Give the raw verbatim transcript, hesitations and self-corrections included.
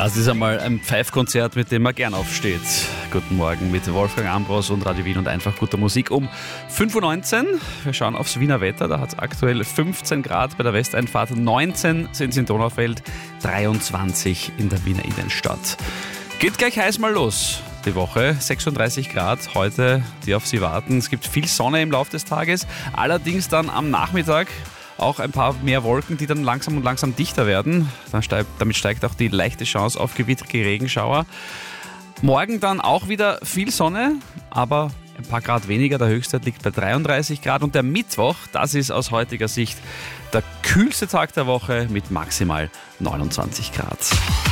Das ist einmal ein Pfeifkonzert, mit dem man gern aufsteht. Guten Morgen mit Wolfgang Ambros und Radio Wien und einfach guter Musik um fünf Uhr neunzehn. Wir schauen aufs Wiener Wetter. Da hat es aktuell fünfzehn Grad bei der Westeinfahrt, neunzehn sind es in Donaufeld, dreiundzwanzig in der Wiener Innenstadt. Geht gleich heiß mal los. Die Woche, sechsunddreißig Grad heute, die auf Sie warten. Es gibt viel Sonne im Laufe des Tages, allerdings dann am Nachmittag auch ein paar mehr Wolken, die dann langsam und langsam dichter werden. Dann steigt, damit steigt auch die leichte Chance auf gewittrige Regenschauer. Morgen dann auch wieder viel Sonne, aber ein paar Grad weniger. Der Höchstwert liegt bei dreiunddreißig Grad. Und der Mittwoch, das ist aus heutiger Sicht der kühlste Tag der Woche mit maximal neunundzwanzig Grad.